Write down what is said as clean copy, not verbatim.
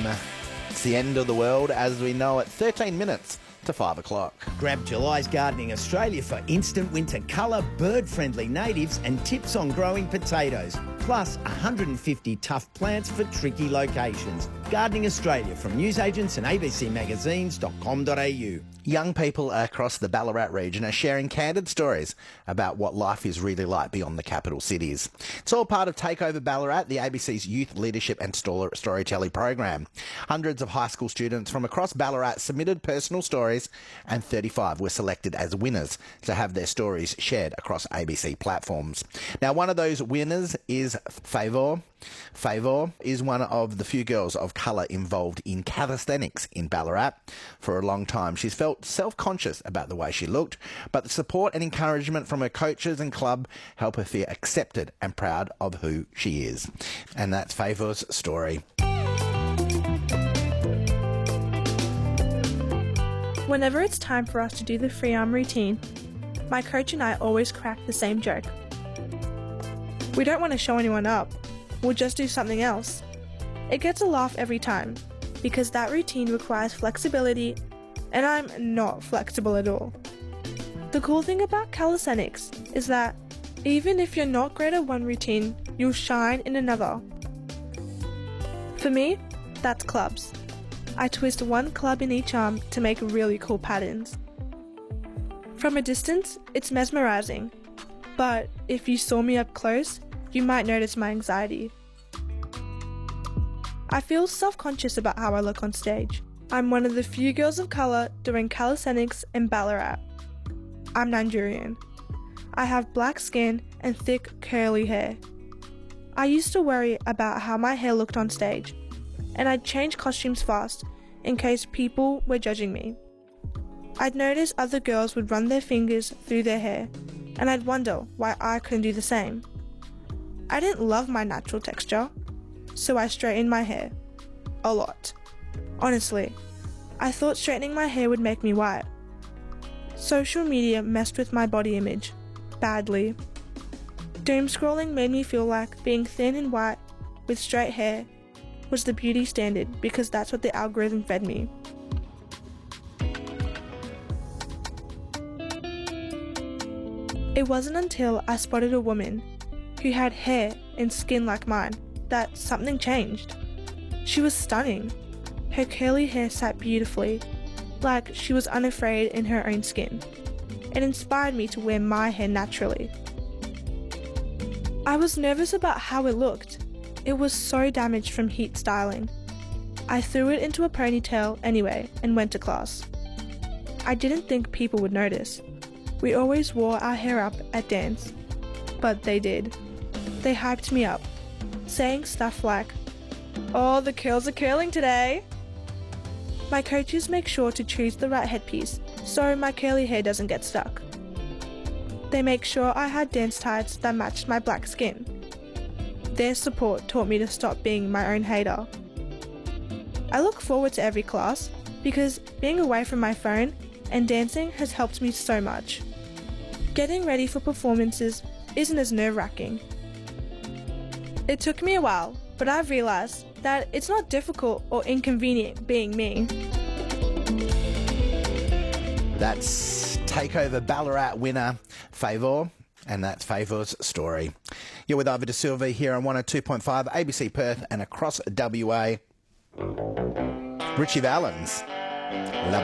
It's the end of the world as we know it. 13 minutes to 5 o'clock. Grab July's Gardening Australia for instant winter colour, bird-friendly natives and tips on growing potatoes. Plus 150 tough plants for tricky locations. Gardening Australia from newsagents and abcmagazines.com.au. Young people across the Ballarat region are sharing candid stories about what life is really like beyond the capital cities. It's all part of Takeover Ballarat, the ABC's youth leadership and storytelling program. Hundreds of high school students from across Ballarat submitted personal stories and 35 were selected as winners to have their stories shared across ABC platforms. Now, one of those winners is Favour. Favour is one of the few girls of colour involved in calisthenics in Ballarat. For a long time, she's felt self-conscious about the way she looked, but the support and encouragement from her coaches and club help her feel accepted and proud of who she is. And that's Favour's story. Whenever it's time for us to do the free arm routine, my coach and I always crack the same joke. We don't want to show anyone up. We'll just do something else. It gets a laugh every time, because that routine requires flexibility, and I'm not flexible at all. The cool thing about calisthenics is that even if you're not great at one routine, you'll shine in another. For me, that's clubs. I twist one club in each arm to make really cool patterns. From a distance, it's mesmerizing, but if you saw me up close, you might notice my anxiety. I feel self-conscious about how I look on stage. I'm one of the few girls of colour doing calisthenics in Ballarat. I'm Nigerian. I have black skin and thick curly hair. I used to worry about how my hair looked on stage, and I'd change costumes fast in case people were judging me. I'd notice other girls would run their fingers through their hair, and I'd wonder why I couldn't do the same. I didn't love my natural texture, so I straightened my hair. A lot. Honestly, I thought straightening my hair would make me white. Social media messed with my body image. Badly. Doom scrolling made me feel like being thin and white with straight hair was the beauty standard because that's what the algorithm fed me. It wasn't until I spotted a woman who had hair and skin like mine that something changed. She was stunning. Her curly hair sat beautifully, like she was unafraid in her own skin. It inspired me to wear my hair naturally. I was nervous about how it looked. It was so damaged from heat styling. I threw it into a ponytail anyway and went to class. I didn't think people would notice. We always wore our hair up at dance, but they did. They hyped me up, saying stuff like, "Oh, the curls are curling today." My coaches make sure to choose the right headpiece so my curly hair doesn't get stuck. They make sure I had dance tights that matched my black skin. Their support taught me to stop being my own hater. I look forward to every class because being away from my phone and dancing has helped me so much. Getting ready for performances isn't as nerve-wracking. It took me a while, but I've realised that it's not difficult or inconvenient being me. That's Takeover Ballarat winner Favour, and that's Favour's story. You're with Ivor De Silva here on 102.5 ABC Perth and across WA. Richie Valens.